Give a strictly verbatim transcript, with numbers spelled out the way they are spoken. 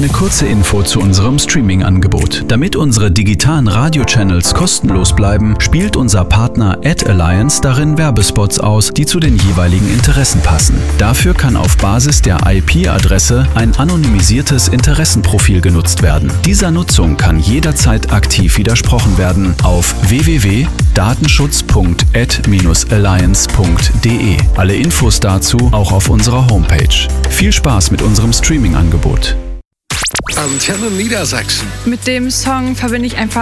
Eine kurze Info zu unserem Streaming-Angebot. Damit unsere digitalen Radio-Channels kostenlos bleiben, spielt unser Partner AdAlliance darin Werbespots aus, die zu den jeweiligen Interessen passen. Dafür kann auf Basis der I P-Adresse ein anonymisiertes Interessenprofil genutzt werden. Dieser Nutzung kann jederzeit aktiv widersprochen werden auf w w w punkt datenschutz punkt ad alliance punkt de. Alle Infos dazu auch auf unserer Homepage. Viel Spaß mit unserem Streaming-Angebot. Antenne Niedersachsen. Mit dem Song verbinde ich einfach